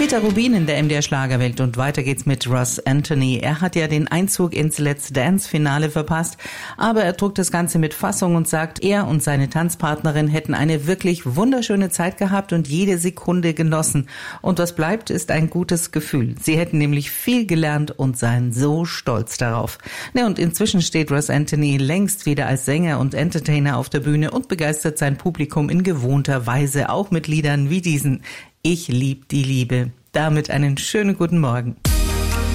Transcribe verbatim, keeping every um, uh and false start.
Peter Rubin in der M D R Schlagerwelt und weiter geht's mit Ross Anthony. Er hat ja den Einzug ins Let's Dance Finale verpasst, aber er druckt das Ganze mit Fassung und sagt, er und seine Tanzpartnerin hätten eine wirklich wunderschöne Zeit gehabt und jede Sekunde genossen. Und was bleibt, ist ein gutes Gefühl. Sie hätten nämlich viel gelernt und seien so stolz darauf. Ne, und inzwischen steht Ross Anthony längst wieder als Sänger und Entertainer auf der Bühne und begeistert sein Publikum in gewohnter Weise, auch mit Liedern wie diesen. Ich lieb die Liebe. Damit einen schönen guten Morgen.